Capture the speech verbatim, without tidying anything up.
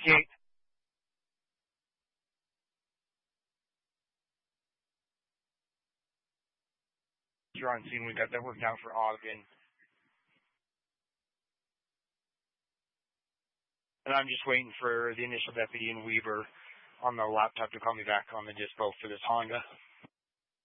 Okay. You're on scene. We got that worked out for Ogden. And I'm just waiting for the initial deputy in Weber on the laptop to call me back on the dispo for this Honda.